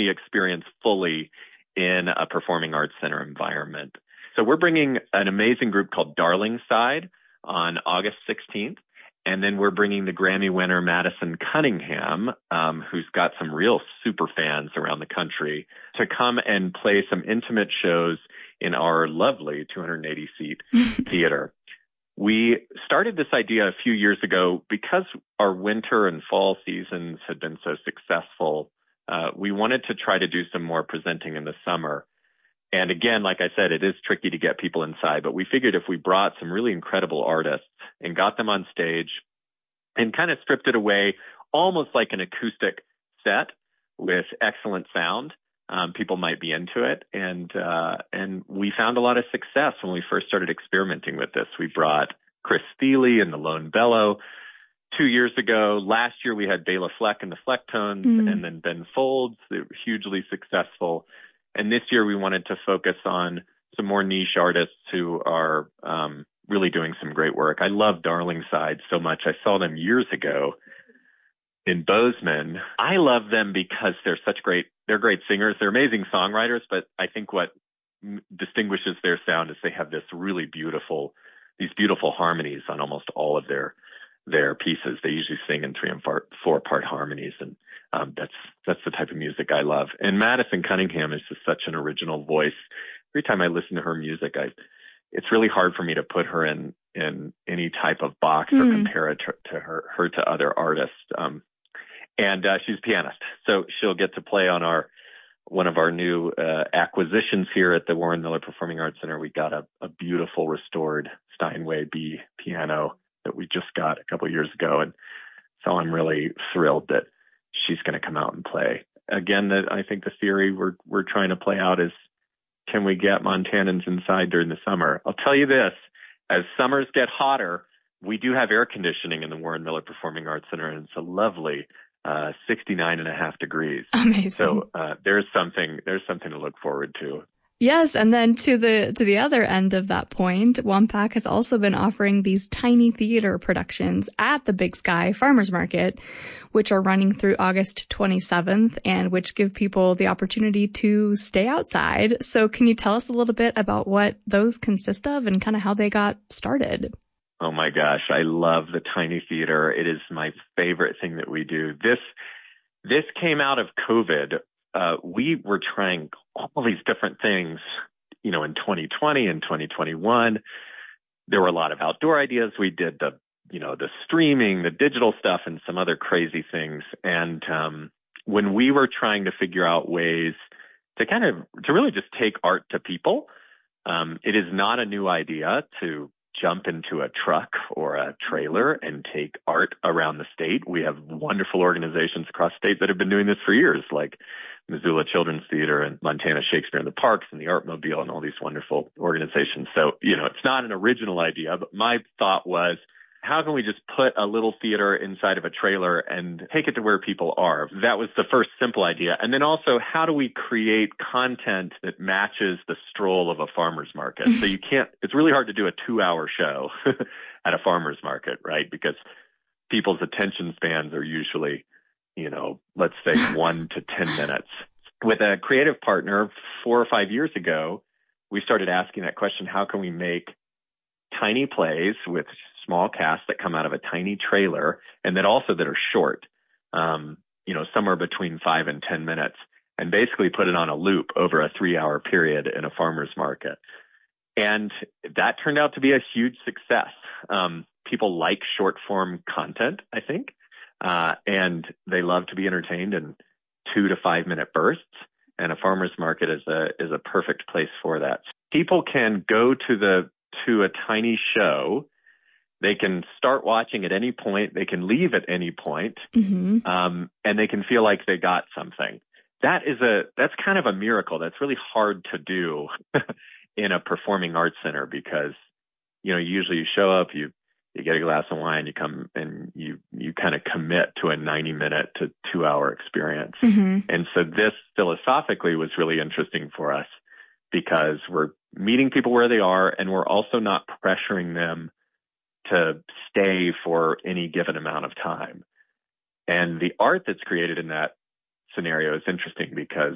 only experience fully in a performing arts center environment. So we're bringing an amazing group called Darlingside on August 16th. And then we're bringing the Grammy winner, Madison Cunningham, who's got some real super fans around the country, to come and play some intimate shows in our lovely 280-seat theater. We started this idea a few years ago because our winter and fall seasons had been so successful. We wanted to try to do some more presenting in the summer. And again, like I said, it is tricky to get people inside, but we figured if we brought some really incredible artists and got them on stage and kind of stripped it away almost like an acoustic set with excellent sound, people might be into it. And we found a lot of success when we first started experimenting with this. We brought Chris Thile and the Lone Bellow 2 years ago. Last year we had Bela Fleck and the Flecktones, and then Ben Folds. They were hugely successful. And this year we wanted to focus on some more niche artists who are really doing some great work. I love Darlingside so much. I saw them years ago in Bozeman. I love them because they're great singers. They're amazing songwriters, but I think what distinguishes their sound is they have these beautiful harmonies on almost all of their pieces. They usually sing in 3 and 4 part harmonies, and that's the type of music I love. And Madison Cunningham is just such an original voice. Every time I listen to her music, it's really hard for me to put her in any type of box or compare it to her to other artists. And she's a pianist, so she'll get to play on one of our new acquisitions here at the Warren Miller Performing Arts Center. We got a beautiful restored Steinway B piano that we just got a couple of years ago, and so I'm really thrilled that she's going to come out and play. Again, I think the theory we're trying to play out is, can we get Montanans inside during the summer? I'll tell you this, as summers get hotter, we do have air conditioning in the Warren Miller Performing Arts Center, and it's a lovely 69.5 degrees. Amazing. So there's something to look forward to. Yes, and then to the other end of that point, Wampak has also been offering these tiny theater productions at the Big Sky Farmers Market, which are running through August 27th and which give people the opportunity to stay outside. So can you tell us a little bit about what those consist of and kind of how they got started? Oh my gosh, I love the tiny theater. It is my favorite thing that we do. This came out of COVID. We were trying all these different things, in 2020 and 2021. There were a lot of outdoor ideas. We did the streaming, the digital stuff, and some other crazy things. And when we were trying to figure out ways to really just take art to people, it is not a new idea to jump into a truck or a trailer and take art around the state. We have wonderful organizations across the state that have been doing this for years, like Missoula Children's Theater and Montana Shakespeare in the Parks and the Artmobile and all these wonderful organizations. So, it's not an original idea, but my thought was, how can we just put a little theater inside of a trailer and take it to where people are? That was the first simple idea. And then also, how do we create content that matches the stroll of a farmer's market? So it's really hard to do a 2-hour show at a farmer's market, right? Because people's attention spans are usually, let's say 1 to 10 minutes. With a creative partner 4 or 5 years ago, we started asking that question: how can we make tiny plays with small casts that come out of a tiny trailer and that are short, somewhere between 5 and 10 minutes, and basically put it on a loop over a 3-hour period in a farmer's market? And that turned out to be a huge success. People like short form content, I think, and they love to be entertained in 2 to 5 minute bursts. And a farmer's market is a perfect place for that. People can go to a tiny show. They can start watching at any point. They can leave at any point, and they can feel like they got something. That's kind of a miracle. That's really hard to do in a performing arts center because, usually you show up, you get a glass of wine, you come and you kind of commit to a 90-minute to 2-hour experience. And so this philosophically was really interesting for us because we're meeting people where they are, and we're also not pressuring them to stay for any given amount of time. And the art that's created in that scenario is interesting because